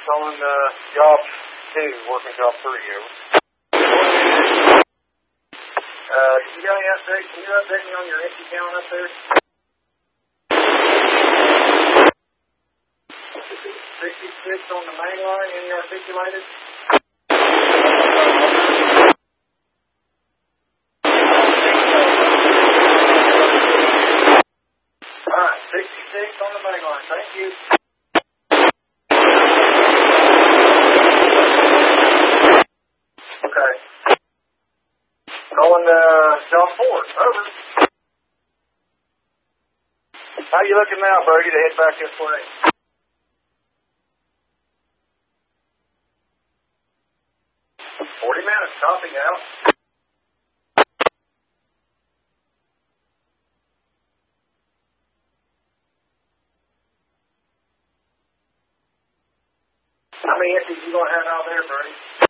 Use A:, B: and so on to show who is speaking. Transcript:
A: on job 2, working job 3 here. You got any updates? Can you update me on your empty count up there? 66 on the main line, any articulated? Alright, 66 on the main line, thank you. Okay. Going job 4, over. How you looking now, Brady, to head back this way? Minutes, copy out. How many empties you gonna have out there, Brady?